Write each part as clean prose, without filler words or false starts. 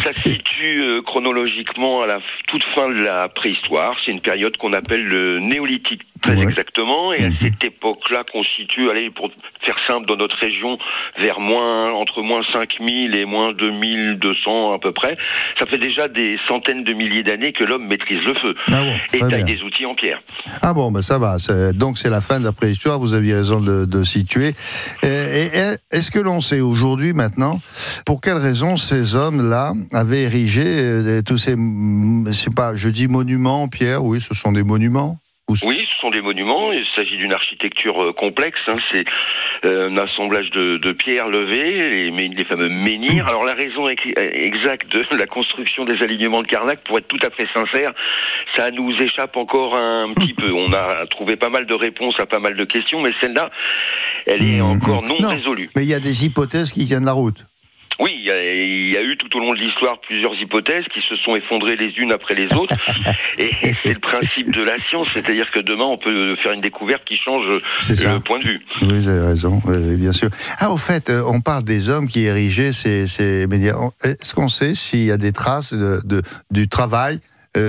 ça se situe chronologiquement à la toute fin de la préhistoire. C'est une période qu'on appelle le néolithique, très exactement. Et à cette époque-là, constitue, allez, pour faire simple, dans notre région, vers entre moins 5000 et moins 2200 à peu près. Ça fait déjà des centaines de milliers d'années que l'homme maîtrise le feu et taille des outils en pierre. Ah bon, ben ça va. Donc c'est la fin de la préhistoire, vous aviez raison de situer. Et est-ce que l'on sait aujourd'hui, maintenant, pour quelles raisons ces hommes-là avaient érigé tous ces, je sais pas, je dis monuments en pierre, oui, ce sont des monuments. Oui, ce sont des monuments. Il s'agit d'une architecture complexe. C'est un assemblage de pierres levées, les fameux menhirs. Alors la raison exacte de la construction des alignements de Carnac, pour être tout à fait sincère, ça nous échappe encore un petit peu. On a trouvé pas mal de réponses à pas mal de questions, mais celle-là, elle est encore non résolue. Mais il y a des hypothèses qui tiennent la route. Oui, il y a eu tout au long de l'histoire plusieurs hypothèses qui se sont effondrées les unes après les autres. Et c'est le principe de la science, c'est-à-dire que demain on peut faire une découverte qui change le point de vue. Oui, vous avez raison, bien sûr. Ah, au fait, on parle des hommes qui érigeaient ces médias. Est-ce qu'on sait s'il y a des traces du travail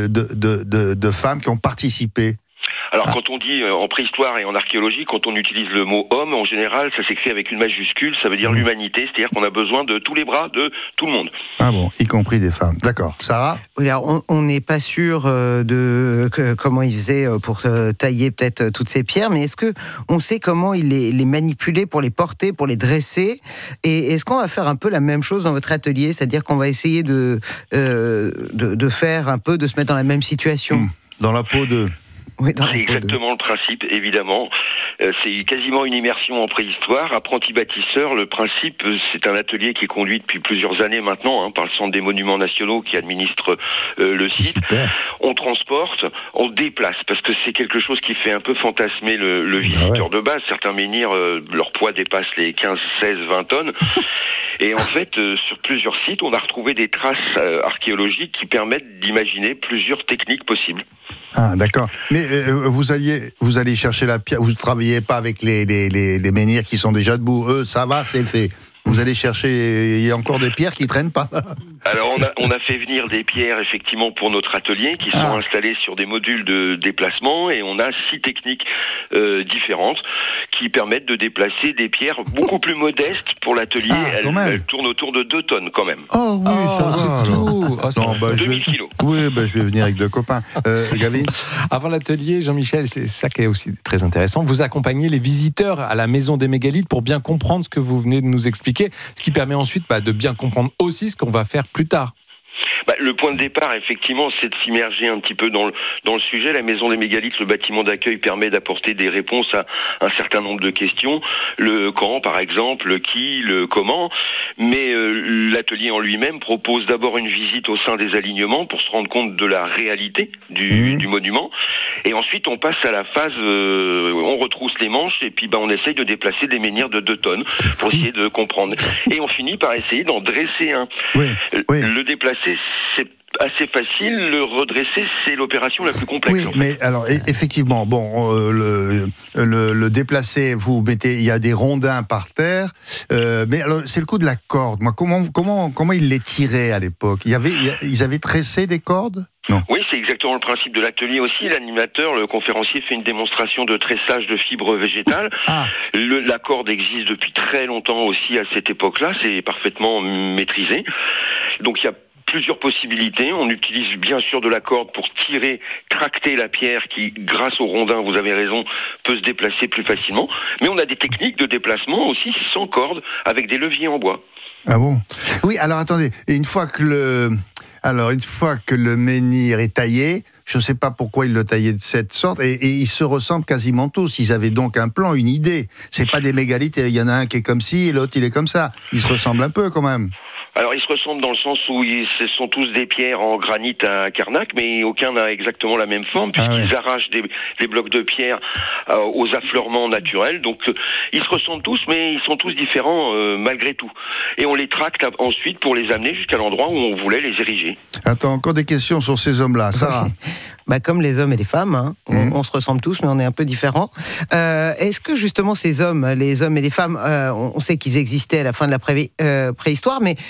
de femmes qui ont participé? Alors quand on dit en préhistoire et en archéologie, quand on utilise le mot homme, en général, ça s'écrit avec une majuscule, ça veut dire l'humanité, c'est-à-dire qu'on a besoin de tous les bras de tout le monde. Ah bon, y compris des femmes. D'accord. Sarah ? Oui, alors on n'est pas sûr comment il faisait pour tailler peut-être toutes ces pierres, mais est-ce que on sait comment il les manipulait pour les porter, pour les dresser ? Et est-ce qu'on va faire un peu la même chose dans votre atelier, c'est-à-dire qu'on va essayer de faire un peu, de se mettre dans la même situation ? Dans la peau de... Oui, c'est exactement le principe, évidemment. C'est quasiment une immersion en préhistoire. Apprenti bâtisseur, le principe, c'est un atelier qui est conduit depuis plusieurs années maintenant par le Centre des Monuments Nationaux qui administre le site. Super. On transporte, on déplace, parce que c'est quelque chose qui fait un peu fantasmer le visiteur de base. Certains menhirs, leur poids dépasse les 15, 16, 20 tonnes. Et en fait, sur plusieurs sites, on a retrouvé des traces archéologiques qui permettent d'imaginer plusieurs techniques possibles. Ah, d'accord. Mais vous allez chercher la pierre. Vous ne travaillez pas avec les menhirs qui sont déjà debout. Eux, ça va, c'est fait. Vous allez chercher, il y a encore des pierres qui traînent pas. Alors on a fait venir des pierres effectivement pour notre atelier qui sont installées sur des modules de déplacement et on a 6 techniques différentes qui permettent de déplacer des pierres beaucoup plus modestes pour l'atelier. Elles tournent autour de 2 tonnes quand même. Oh oui, ça c'est tout. 2000 kilos. Oui, je vais venir avec 2 copains. Gavin ? Avant l'atelier, Jean-Michel, c'est ça qui est aussi très intéressant. Vous accompagnez les visiteurs à la maison des mégalithes pour bien comprendre ce que vous venez de nous expliquer, ce qui permet ensuite de bien comprendre aussi ce qu'on va faire plus tard. Le point de départ, effectivement, c'est de s'immerger un petit peu dans le sujet. La maison des mégalithes, le bâtiment d'accueil, permet d'apporter des réponses à un certain nombre de questions. Le quand, par exemple, le qui, le comment. Mais l'atelier en lui-même propose d'abord une visite au sein des alignements pour se rendre compte de la réalité du monument. Et ensuite, on passe à la phase, on retrousse les manches et puis on essaye de déplacer des menhirs de 2 tonnes pour essayer de comprendre. Et on finit par essayer d'en dresser un. Le déplacer, c'est assez facile. Le redresser, c'est l'opération la plus complexe. Oui, mais alors effectivement, le déplacer, vous mettez, il y a des rondins par terre, mais alors c'est le coup de la corde. Moi, comment ils les tiraient à l'époque ? Ils avaient tressé des cordes ? Non. Oui, c'est exactement le principe de l'atelier aussi. L'animateur, le conférencier, fait une démonstration de tressage de fibres végétales. La corde existe depuis très longtemps aussi à cette époque-là. C'est parfaitement maîtrisé. Donc il y a plusieurs possibilités. On utilise bien sûr de la corde pour tracter la pierre qui, grâce au rondin, vous avez raison, peut se déplacer plus facilement. Mais on a des techniques de déplacement aussi sans corde, avec des leviers en bois. Ah bon ? Oui, alors attendez, une fois que le menhir est taillé, je ne sais pas pourquoi ils le taillaient de cette sorte, et ils se ressemblent quasiment tous. Ils avaient donc un plan, une idée. C'est pas des mégalithes, il y en a un qui est comme ci et l'autre il est comme ça. Ils se ressemblent un peu quand même. Alors ils se ressemblent dans le sens où ce sont tous des pierres en granit à Carnac, mais aucun n'a exactement la même forme, puisqu'ils arrachent des blocs de pierre aux affleurements naturels. Donc ils se ressemblent tous, mais ils sont tous différents malgré tout. Et on les tracte ensuite pour les amener jusqu'à l'endroit où on voulait les ériger. Attends, encore des questions sur ces hommes-là, Sarah. Comme les hommes et les femmes, on se ressemble tous, mais on est un peu différents. Est-ce que justement ces hommes, les hommes et les femmes, on sait qu'ils existaient à la fin de la préhistoire, mais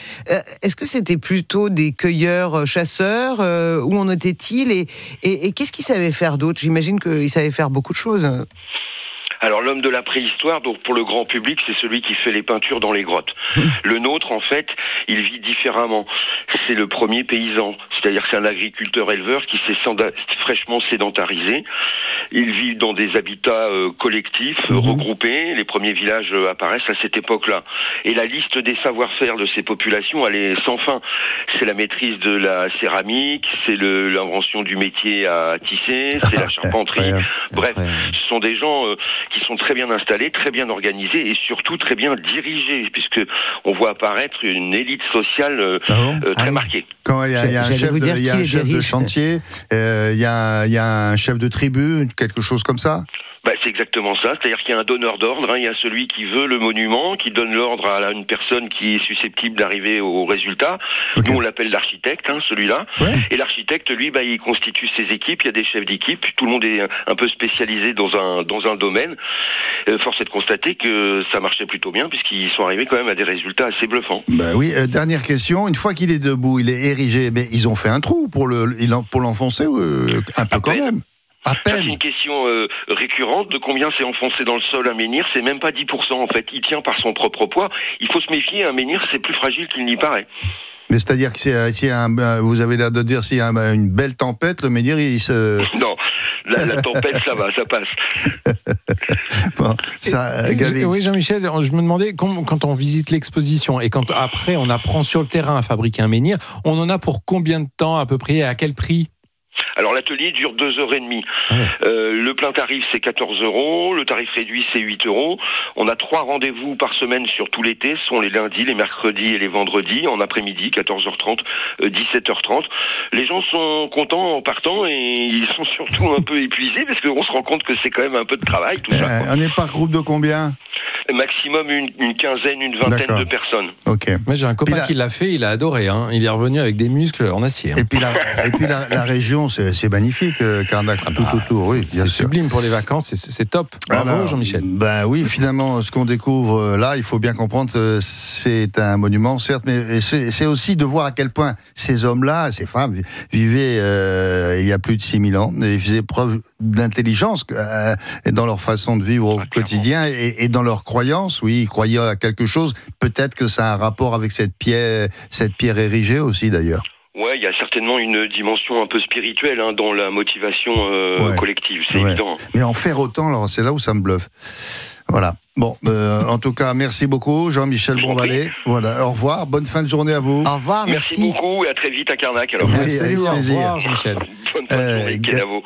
Est-ce que c'était plutôt des cueilleurs-chasseurs? Où en était-il et qu'est-ce qu'ils savaient faire d'autre? J'imagine qu'ils savaient faire beaucoup de choses. Alors l'homme de la préhistoire, donc pour le grand public, c'est celui qui fait les peintures dans les grottes. Le nôtre, en fait, il vit différemment. C'est le premier paysan, c'est-à-dire que c'est un agriculteur-éleveur qui s'est fraîchement sédentarisé. Il vit dans des habitats collectifs, regroupés. Les premiers villages apparaissent à cette époque-là. Et la liste des savoir-faire de ces populations, elle est sans fin. C'est la maîtrise de la céramique, c'est l'invention du métier à tisser, c'est la charpenterie. Bref, ce sont des gens qui sont très bien installés, très bien organisés et surtout très bien dirigés, puisque on voit apparaître une élite sociale très marquée. Quand il y a un chef de chantier, il y a un chef de tribu, quelque chose comme ça. C'est exactement ça, c'est-à-dire qu'il y a un donneur d'ordre, il y a celui qui veut le monument, qui donne l'ordre à une personne qui est susceptible d'arriver au résultat. Nous on l'appelle l'architecte, celui-là. Ouais. Et l'architecte, lui, il constitue ses équipes, il y a des chefs d'équipe, tout le monde est un peu spécialisé dans un domaine. Force est de constater que ça marchait plutôt bien, puisqu'ils sont arrivés quand même à des résultats assez bluffants. Oui, dernière question, une fois qu'il est debout, il est érigé, mais ils ont fait un trou pour l'enfoncer un peu quand même. C'est une question récurrente de combien c'est enfoncé dans le sol un menhir. C'est même pas 10% en fait. Il tient par son propre poids. Il faut se méfier. Un menhir, c'est plus fragile qu'il n'y paraît. Mais c'est-à-dire que vous avez l'air de dire s'il y a une belle tempête, le menhir il se. Non, la tempête ça va, ça passe. Gavin. Oui, Jean-Michel, je me demandais quand on visite l'exposition et quand après on apprend sur le terrain à fabriquer un menhir, on en a pour combien de temps à peu près et à quel prix? Alors l'atelier dure 2h30. Le plein tarif c'est 14 €, le tarif réduit c'est 8 €. On a 3 rendez-vous par semaine sur tout l'été, ce sont les lundis, les mercredis et les vendredis, en après-midi, 14h30, 17h30. Les gens sont contents en partant et ils sont surtout un peu épuisés parce qu'on se rend compte que c'est quand même un peu de travail tout ça. On est par groupe de combien ? Maximum une quinzaine, une vingtaine de personnes. Ok. Moi j'ai un copain qui l'a fait, il a adoré. Il est revenu avec des muscles en acier. Et puis la région, c'est magnifique, Carnac, tout autour. Oui, c'est sublime pour les vacances, c'est top. Bravo Jean-Michel. Oui, finalement, ce qu'on découvre là, il faut bien comprendre, c'est un monument, certes, mais c'est aussi de voir à quel point ces hommes-là, ces femmes, vivaient il y a plus de 6000 ans, et ils faisaient preuve d'intelligence dans leur façon de vivre au quotidien et dans leur croyance. Oui, ils croyaient à quelque chose. Peut-être que ça a un rapport avec cette pierre érigée aussi, d'ailleurs. Ouais, il y a certainement une dimension un peu spirituelle dans la motivation collective, c'est évident. Mais en faire autant, alors c'est là où ça me bluffe. Voilà. Bon, en tout cas, merci beaucoup, Jean-Michel Bonvalet. Voilà, au revoir, bonne fin de journée à vous. Au revoir, merci beaucoup et à très vite à Carnac. Alors. Merci, au revoir, Jean-Michel. Bonne fin de journée, Kenavo.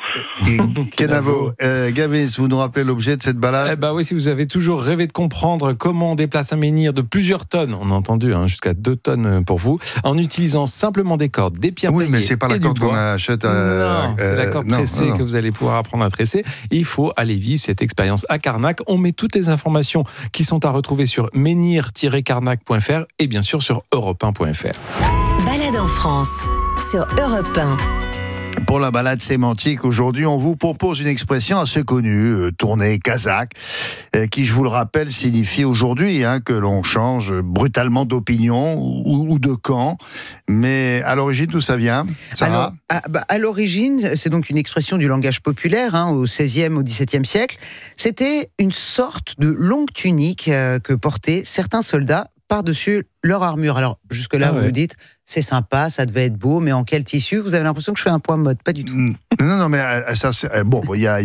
Kenavo. Gavin, vous nous rappelez l'objet de cette balade ? Oui, si vous avez toujours rêvé de comprendre comment on déplace un menhir de plusieurs tonnes, on a entendu, jusqu'à 2 tonnes pour vous, en utilisant simplement des cordes, des pierres taillées. Oui, mais c'est pas la corde qu'on achète Non, c'est la corde tressée que vous allez pouvoir apprendre à tresser. Et il faut aller vivre cette expérience à Carnac. On met toutes les informations qui sont à retrouver sur menhir-carnac.fr et bien sûr sur europe1.fr. Balade en France sur Europe 1. Pour la balade sémantique, aujourd'hui, on vous propose une expression assez connue, tournée kazakh, qui, je vous le rappelle, signifie aujourd'hui que l'on change brutalement d'opinion ou de camp. Mais à l'origine, d'où ça vient, Sarah ? À l'origine, c'est donc une expression du langage populaire, au XVIe, au XVIIe siècle. C'était une sorte de longue tunique que portaient certains soldats par-dessus leur armure. Alors, jusque-là, vous vous dites, c'est sympa, ça devait être beau, mais en quel tissu ? Vous avez l'impression que je fais un point mode, pas du tout. Non, mais ça, il y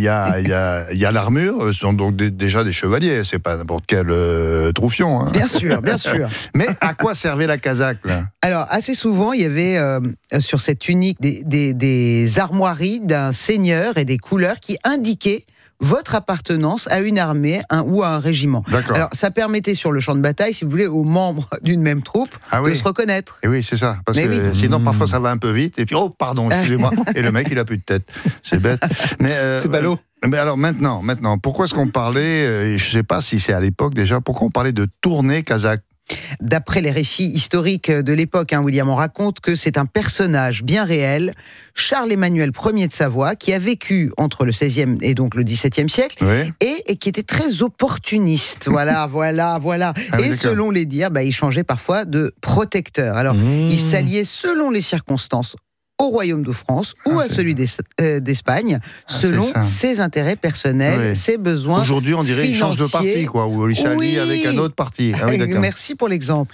a l'armure, ce sont donc déjà des chevaliers, c'est pas n'importe quel troufion. Bien sûr. Mais à quoi servait la casaque, là ? Alors, assez souvent, il y avait sur cette tunique des armoiries d'un seigneur et des couleurs qui indiquaient votre appartenance à une armée ou à un régiment. D'accord. Alors, ça permettait sur le champ de bataille, si vous voulez, aux membres d'une même troupe de se reconnaître. Et oui, c'est ça. Parce que sinon, parfois, ça va un peu vite. Et puis, pardon, excusez-moi. Et le mec, il a plus de tête. C'est bête. Mais, c'est ballot. Mais alors, maintenant, pourquoi est-ce qu'on parlait, je ne sais pas si c'est à l'époque déjà, pourquoi on parlait de tournée kazakh ? D'après les récits historiques de l'époque, William, on raconte que c'est un personnage bien réel, Charles-Emmanuel Ier de Savoie, qui a vécu entre le XVIe et donc le XVIIe siècle, Oui. et qui était très opportuniste. Voilà. Et selon les dires, il changeait parfois de protecteur. Alors, il s'alliait selon les circonstances au royaume de France ou à celui d'Espagne, selon ses intérêts personnels, ses besoins. Aujourd'hui, on dirait qu'il change de parti, quoi, ou il s'allie avec un autre parti. Ah oui, d'accord. Merci pour l'exemple.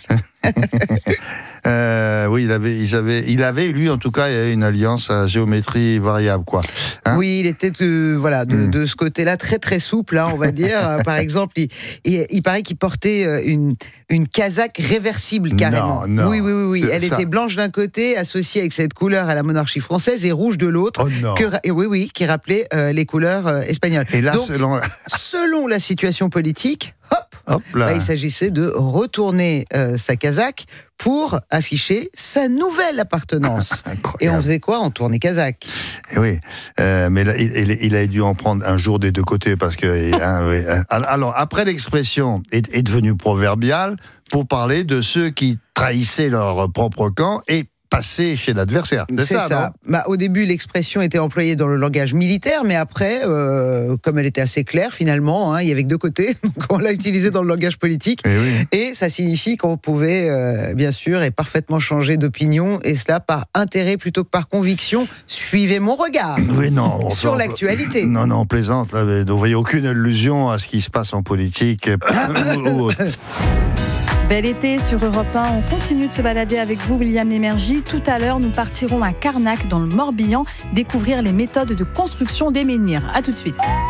Oui, il avait, lui, en tout cas, une alliance à géométrie variable, quoi. Hein? Oui, il était de ce côté-là très très souple, on va dire. Par exemple, il paraît qu'il portait une casaque réversible carrément. Non. Oui. Elle était blanche d'un côté, associée avec cette couleur à la monarchie française, et rouge de l'autre. Oh non. Qui rappelait les couleurs espagnoles. Et là, donc, selon la situation politique, hop là. Il s'agissait de retourner sa casaque pour afficher sa nouvelle appartenance. Et on faisait quoi? On tournait casaque. Et oui, mais là, il a dû en prendre un jour des deux côtés parce que. Alors, après, l'expression est devenue proverbiale pour parler de ceux qui trahissaient leur propre camp et passer chez l'adversaire. C'est ça. Au début, l'expression était employée dans le langage militaire, mais après, comme elle était assez claire finalement, il y avait que deux côtés, donc on l'a utilisée dans le langage politique. Et ça signifie qu'on pouvait, bien sûr, et parfaitement changer d'opinion, et cela par intérêt plutôt que par conviction. Suivez mon regard sur l'actualité. Non, on plaisante. Là, vous ne voyez aucune allusion à ce qui se passe en politique. Ou autre. Bel été sur Europe 1, on continue de se balader avec vous, William Lémergie. Tout à l'heure, nous partirons à Carnac, dans le Morbihan, découvrir les méthodes de construction des menhirs. A tout de suite.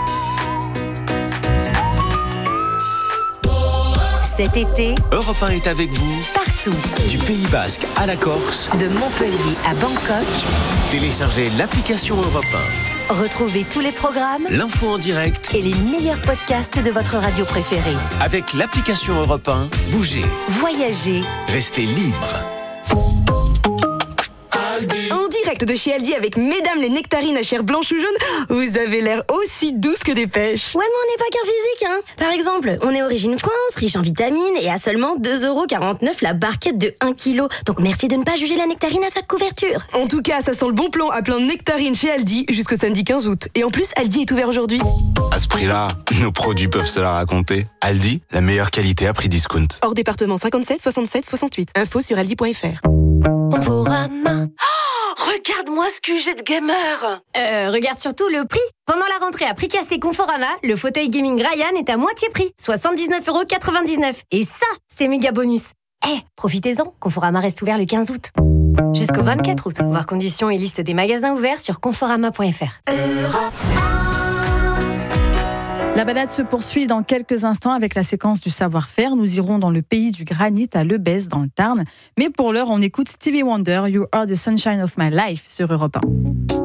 Cet été, Europe 1 est avec vous partout. du Pays Basque à la Corse. De Montpellier à Bangkok. Téléchargez l'application Europe Retrouvez tous les programmes 1. L'info en direct et les meilleurs podcasts de votre radio préférée. avec l'application Europe 1. Bougez, Voyagez. restez libre. En direct de chez Aldi avec mesdames les nectarines à chair blanche ou jaune, vous avez l'air aussi douce que des pêches. Ouais, mais on n'est pas qu'un physique, hein. Par exemple, on est origine France, riche en vitamines et à seulement 2,49€ la barquette de 1 kg. Donc merci de ne pas juger la nectarine à sa couverture. En tout cas, ça sent le bon plan à plein de nectarines chez Aldi jusqu'au samedi 15 août. Et en plus, Aldi est ouvert aujourd'hui. À ce prix-là, nos produits peuvent se la raconter. Aldi, la meilleure qualité à prix discount. Hors département 57 67 68. Info sur aldi.fr. Conforama. Regarde-moi ce QG de gamer. Regarde surtout le prix. Pendant la rentrée à prix cassé Conforama, le fauteuil gaming Ryan est à moitié prix, 79,99€. Et ça, c'est méga bonus. Profitez-en, Conforama reste ouvert le 15 août. Jusqu'au 24 août. Voir conditions et liste des magasins ouverts sur conforama.fr. La balade se poursuit dans quelques instants avec la séquence du savoir-faire. Nous irons dans le pays du granit à Lebèze, dans le Tarn. Mais pour l'heure, on écoute Stevie Wonder, You Are the Sunshine of My Life sur Europe 1.